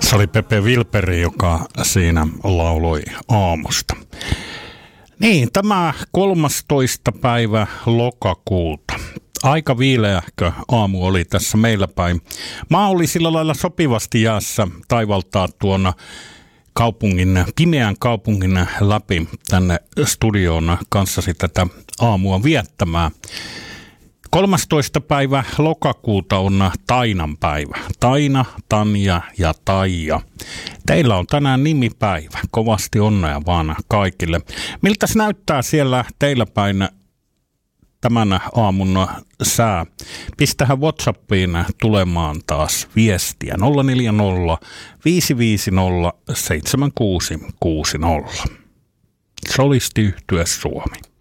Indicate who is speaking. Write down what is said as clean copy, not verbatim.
Speaker 1: Se oli Pepe Wilperi, joka siinä lauloi aamusta. Niin, tämä 13. päivä lokakuuta. Aika viileähkö aamu oli tässä meillä päin. Maa oli sillä lailla sopivasti jäässä taivaltaa tuona pimeän kaupungin läpi tänne studioon kanssasi tätä aamua viettämään. 13. päivä lokakuuta on Tainan päivä. Taina, Tanja ja Taija. Teillä on tänään nimipäivä. Kovasti onnea vaan kaikille. Miltäs näyttää siellä teillä päin tämän aamun sää? Pistähän WhatsAppiin tulemaan taas viestiä 040 550 7660. Solistiyhtye Suomi.